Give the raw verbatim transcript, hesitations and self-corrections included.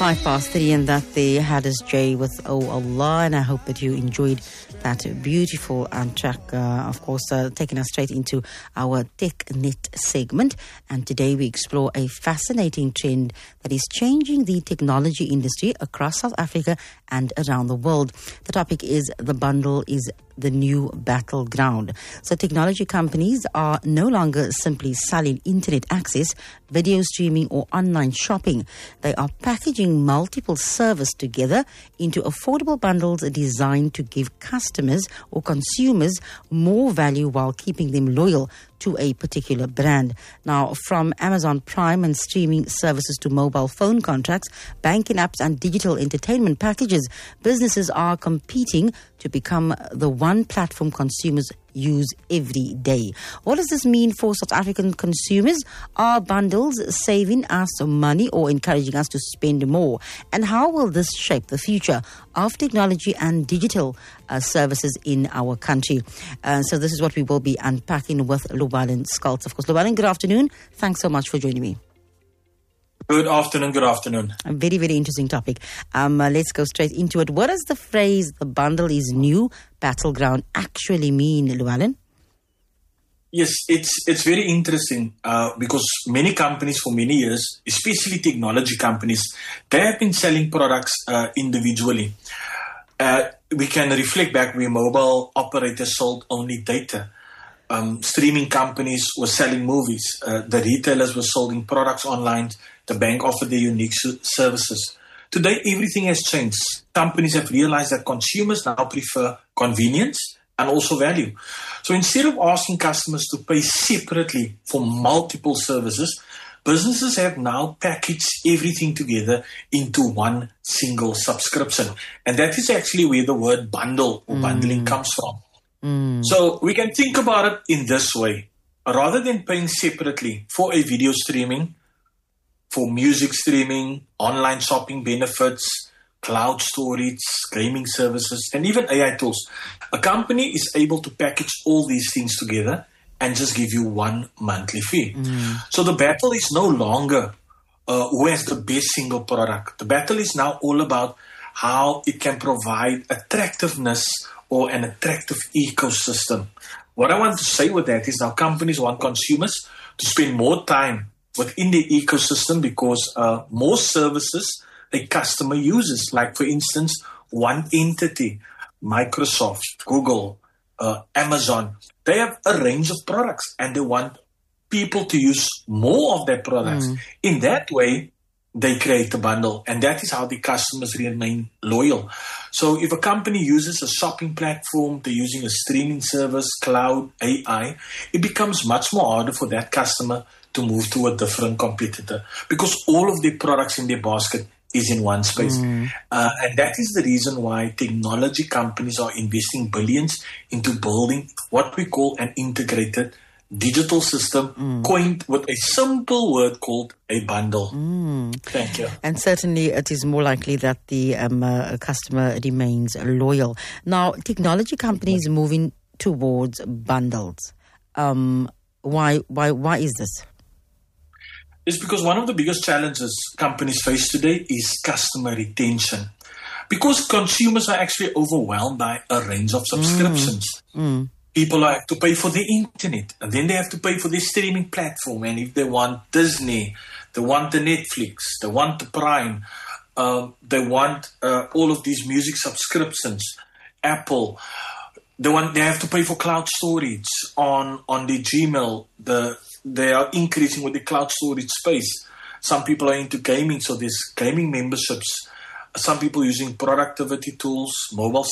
Five past three, and that they had us Jay with Oh Allah, and I hope that you enjoyed that beautiful um, track. Uh, of course, uh, taking us straight into our TechNet segment, and today we explore a fascinating trend that is changing the technology industry across South Africa and around the world. The topic is the bundle is the new battleground. So technology companies are no longer simply selling internet access, video streaming or online shopping. They are packaging multiple services together into affordable bundles designed to give customers or consumers more value while keeping them loyal to a particular brand. Now, from Amazon Prime and streaming services to mobile phone contracts, banking apps and digital entertainment packages, businesses are competing to become the one platform consumers use every day. What does this mean for South African consumers? Are bundles saving us money or encouraging us to spend more? And how will this shape the future of technology and digital uh, services in our country? Uh, so this is what we will be unpacking with Lubalin Schaltz. Of course, Lubalin, good afternoon. Thanks so much for joining me. Good afternoon, good afternoon. A very, very interesting topic. Um, uh, let's go straight into it. What does the phrase, the bundle is new battleground, actually mean, Lubalin? Yes, it's it's very interesting uh, because many companies for many years, especially technology companies, they have been selling products uh, individually. Uh, we can reflect back where mobile operators sold only data. Um, streaming companies were selling movies. Uh, the retailers were selling products online. The bank offered their unique services. Today, everything has changed. Companies have realized that consumers now prefer convenience and also value. So instead of asking customers to pay separately for multiple services, businesses have now packaged everything together into one single subscription. And that is actually where the word bundle or mm. bundling comes from. Mm. So we can think about it in this way. Rather than paying separately for a video streaming, for music streaming, online shopping benefits, cloud storage, gaming services, and even A I tools, a company is able to package all these things together and just give you one monthly fee. Mm. So the battle is no longer uh, who has the best single product. The battle is now all about how it can provide attractiveness or an attractive ecosystem. What I want to say with that is now companies want consumers to spend more time within the ecosystem because uh, more services a customer uses, like for instance, one entity, Microsoft, Google, uh, Amazon, they have a range of products and they want people to use more of their products. Mm. In that way, they create a bundle, and that is how the customers remain loyal. So if a company uses a shopping platform, they're using a streaming service, cloud, A I, it becomes much more harder for that customer to move to a different competitor because all of their products in their basket is in one space. Mm. Uh, and that is the reason why technology companies are investing billions into building what we call an integrated digital system mm. coined with a simple word called a bundle. Mm. Thank you. And certainly it is more likely that the um, uh, customer remains loyal. Now, technology companies yeah. moving towards bundles. Um, why, why, why is this? It's because one of the biggest challenges companies face today is customer retention. Because consumers are actually overwhelmed by a range of subscriptions. Mm. Mm. People have to pay for the internet, and then they have to pay for their streaming platform. And if they want Disney, they want the Netflix, they want the Prime, uh, they want uh, all of these music subscriptions, Apple. They want they have to pay for cloud storage on on the Gmail. The they are increasing with the cloud storage space. Some people are into gaming, so there's gaming memberships. Some people using productivity tools, mobile